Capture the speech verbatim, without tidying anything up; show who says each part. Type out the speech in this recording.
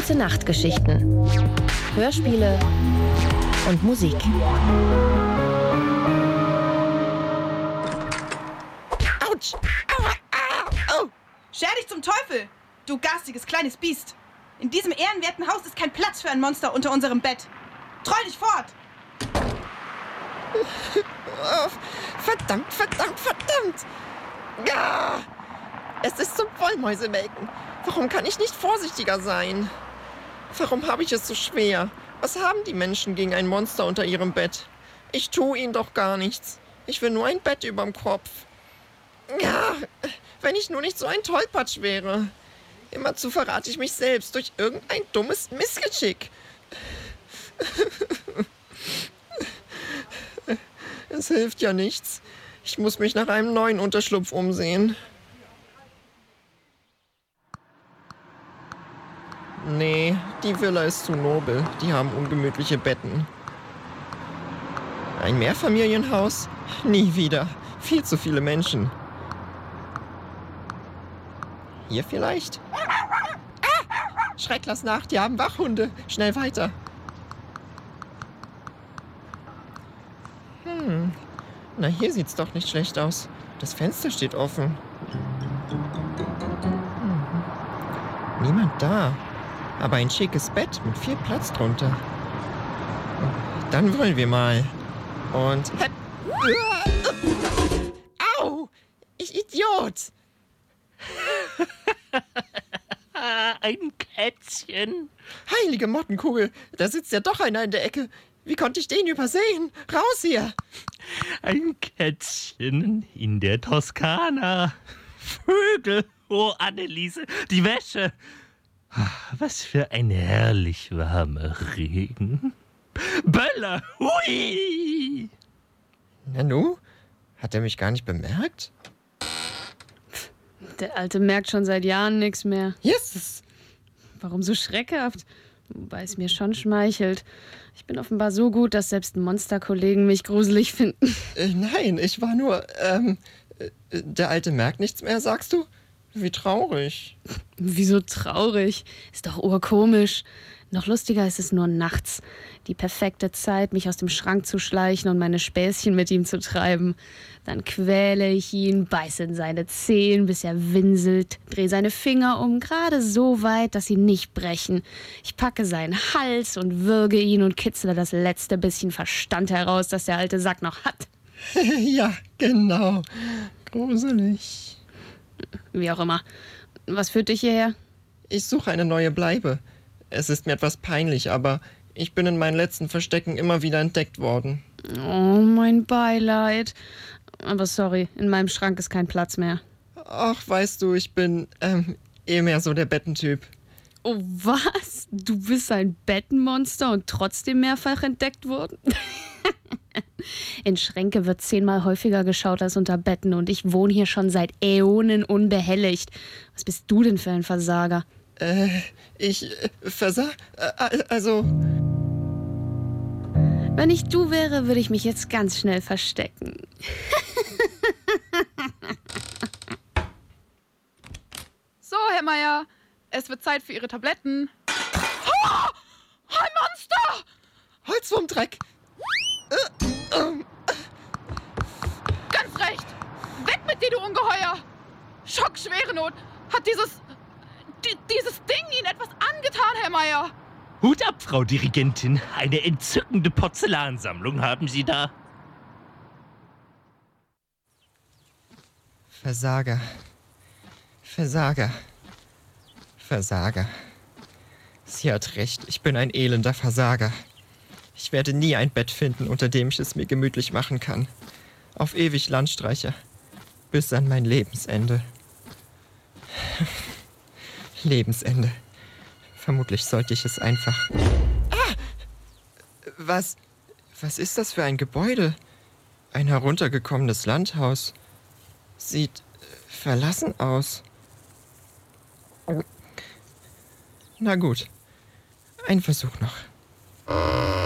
Speaker 1: Gute-Nacht-Geschichten. Hörspiele und Musik.
Speaker 2: Autsch! Aua! Au! Au!
Speaker 3: Scher dich zum Teufel, du garstiges kleines Biest! In diesem ehrenwerten Haus ist kein Platz für ein Monster unter unserem Bett. Treu dich fort!
Speaker 2: Oh, verdammt, verdammt, verdammt! Ja! Es ist zum Wollmäusemelken. Warum kann ich nicht vorsichtiger sein? Warum habe ich es so schwer? Was haben die Menschen gegen ein Monster unter ihrem Bett? Ich tue ihnen doch gar nichts. Ich will nur ein Bett überm Kopf. Ja, wenn ich nur nicht so ein Tollpatsch wäre. Immerzu verrate ich mich selbst durch irgendein dummes Missgeschick. Es hilft ja nichts. Ich muss mich nach einem neuen Unterschlupf umsehen. Nee, die Villa ist zu nobel. Die haben ungemütliche Betten. Ein Mehrfamilienhaus? Nie wieder. Viel zu viele Menschen. Hier vielleicht? Ah! Schreck, lass nach, die haben Wachhunde. Schnell weiter. Hm. Na, hier sieht's doch nicht schlecht aus. Das Fenster steht offen. Hm. Niemand da. Aber ein schickes Bett mit viel Platz drunter. Dann wollen wir mal. Und... Au! Ich Idiot!
Speaker 4: Ein Kätzchen.
Speaker 2: Heilige Mottenkugel, da sitzt ja doch einer in der Ecke. Wie konnte ich den übersehen? Raus hier!
Speaker 4: Ein Kätzchen in der Toskana. Vögel, oh Anneliese, die Wäsche. Was für ein herrlich warmer Regen. Böller, hui!
Speaker 2: Nanu? Hat er mich gar nicht bemerkt?
Speaker 5: Der Alte merkt schon seit Jahren nichts mehr.
Speaker 2: Yes!
Speaker 5: Warum so schreckhaft? Wobei es mir schon schmeichelt. Ich bin offenbar so gut, dass selbst Monsterkollegen mich gruselig finden.
Speaker 2: Äh, nein, ich war nur, ähm, äh, der Alte merkt nichts mehr, sagst du? Wie traurig.
Speaker 5: Wieso traurig? Ist doch urkomisch. Noch lustiger ist es nur nachts. Die perfekte Zeit, mich aus dem Schrank zu schleichen und meine Späßchen mit ihm zu treiben. Dann quäle ich ihn, beiße in seine Zehen, bis er winselt, drehe seine Finger um, gerade so weit, dass sie nicht brechen. Ich packe seinen Hals und würge ihn und kitzle das letzte bisschen Verstand heraus, das der alte Sack noch hat.
Speaker 2: Ja, genau. Gruselig.
Speaker 5: Wie auch immer. Was führt dich hierher?
Speaker 2: Ich suche eine neue Bleibe. Es ist mir etwas peinlich, aber ich bin in meinen letzten Verstecken immer wieder entdeckt worden.
Speaker 5: Oh, mein Beileid. Aber sorry, in meinem Schrank ist kein Platz mehr.
Speaker 2: Ach, weißt du, ich bin ähm, eh mehr so der Bettentyp.
Speaker 5: Oh, was? Du bist ein Bettenmonster und trotzdem mehrfach entdeckt worden? In Schränke wird zehnmal häufiger geschaut als unter Betten und ich wohne hier schon seit Äonen unbehelligt. Was bist du denn für ein Versager?
Speaker 2: Äh, ich äh, versa... Äh, also...
Speaker 5: Wenn ich du wäre, würde ich mich jetzt ganz schnell verstecken.
Speaker 6: So, Herr Meier, es wird Zeit für Ihre Tabletten. Oh, ein Monster!
Speaker 2: Holzwurmdreck! Äh, ähm.
Speaker 6: Ganz recht! Weg mit dir, du Ungeheuer! Schockschwere Not! Hat dieses... Die, dieses Ding Ihnen etwas angetan, Herr Meier?
Speaker 4: Hut ab, Frau Dirigentin. Eine entzückende Porzellansammlung haben Sie da.
Speaker 2: Versager. Versager. Versager. Sie hat recht, ich bin ein elender Versager. Ich werde nie ein Bett finden, unter dem ich es mir gemütlich machen kann. Auf ewig Landstreicher. Bis an mein Lebensende. Lebensende. Vermutlich sollte ich es einfach... Ah! Was... Was ist das für ein Gebäude? Ein heruntergekommenes Landhaus. Sieht äh, verlassen aus. Na gut. Ein Versuch noch.